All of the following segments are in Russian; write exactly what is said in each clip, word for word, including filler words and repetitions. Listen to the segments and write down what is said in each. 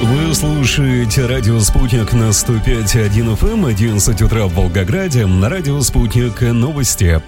Вы слушаете радио «Спутник» на сто пять и один эф эм, одиннадцать утра в Волгограде. На радио «Спутник» новости.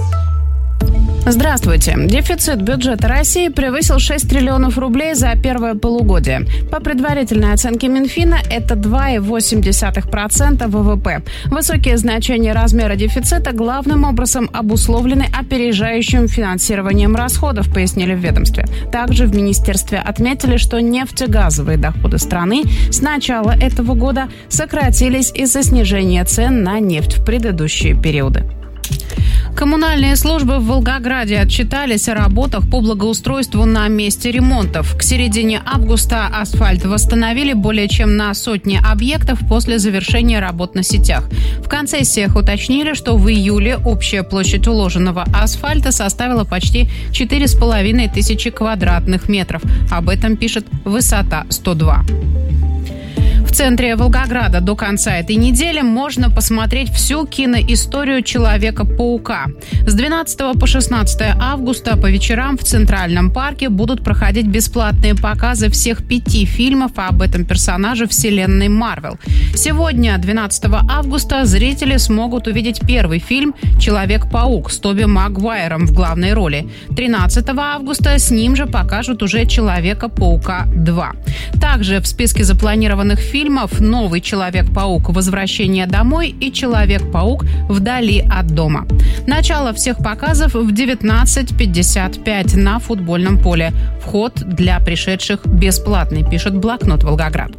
Здравствуйте. Дефицит бюджета России превысил шесть триллионов рублей за первое полугодие. По предварительной оценке Минфина, это два целых восемь десятых процента вэ вэ пэ. Высокие значения размера дефицита главным образом обусловлены опережающим финансированием расходов, пояснили в ведомстве. Также в министерстве отметили, что нефтегазовые доходы страны с начала этого года сократились из-за снижения цен на нефть в предыдущие периоды. Коммунальные службы в Волгограде отчитались о работах по благоустройству на месте ремонтов. К середине августа асфальт восстановили более чем на сотни объектов после завершения работ на сетях. В концессиях уточнили, что в июле общая площадь уложенного асфальта составила почти четыре с половиной тысячи квадратных метров. Об этом пишет «Высота сто два». В центре Волгограда до конца этой недели можно посмотреть всю киноисторию Человека-паука. С двенадцатого по шестнадцатое августа по вечерам в Центральном парке будут проходить бесплатные показы всех пяти фильмов об этом персонаже вселенной Марвел. Сегодня, двенадцатого августа, зрители смогут увидеть первый фильм «Человек-паук» с Тоби Магуайром в главной роли. тринадцатого августа с ним же покажут уже «Человека-паука два». Также в списке запланированных фильмов фильмов «Новый Человек-паук. Возвращение домой» и «Человек-паук. Вдали от дома». Начало всех показов в девятнадцать пятьдесят пять на футбольном поле. Вход для пришедших бесплатный, пишет блокнот «Волгоград».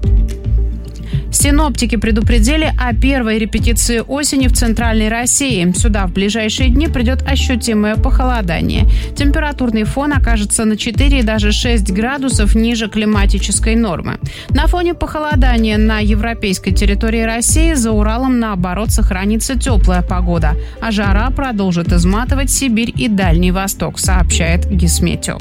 Синоптики предупредили о первой репетиции осени в Центральной России. Сюда в ближайшие дни придет ощутимое похолодание. Температурный фон окажется на четыре и даже шесть градусов ниже климатической нормы. На фоне похолодания на европейской территории России за Уралом, наоборот, сохранится теплая погода, а жара продолжит изматывать Сибирь и Дальний Восток, сообщает Гисметео.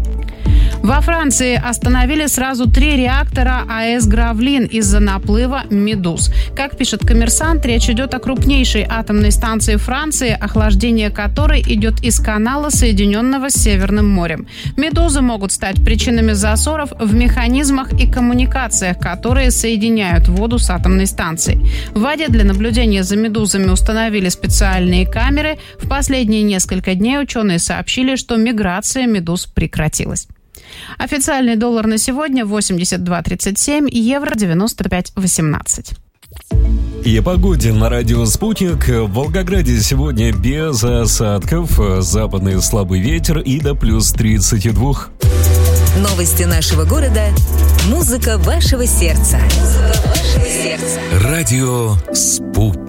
Во Франции остановили сразу три реактора АЭС «Гравлин» из-за наплыва медуз. Как пишет «Коммерсант», речь идет о крупнейшей атомной станции Франции, охлаждение которой идет из канала, соединенного с Северным морем. Медузы могут стать причинами засоров в механизмах и коммуникациях, которые соединяют воду с атомной станцией. В воде для наблюдения за медузами установили специальные камеры. В последние несколько дней ученые сообщили, что миграция медуз прекратилась. Официальный доллар на сегодня восемьдесят два тридцать семь, евро девяносто пять восемнадцать. И о погоде на радио «Спутник». В Волгограде сегодня без осадков, западный слабый ветер и до плюс тридцать два. Новости нашего города. Музыка вашего сердца. Музыка вашего сердца. Радио «Спутник».